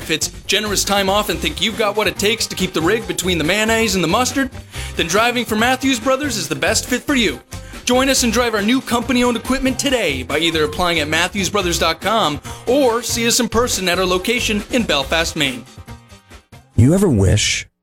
benefits, generous time off, and think you've got what it takes to keep the rig between the mayonnaise and the mustard? Then driving for Matthews Brothers is the best fit for you. Join us and drive our new company-owned equipment today by either applying at MatthewsBrothers.com or see us in person at our location in Belfast, Maine. You ever wish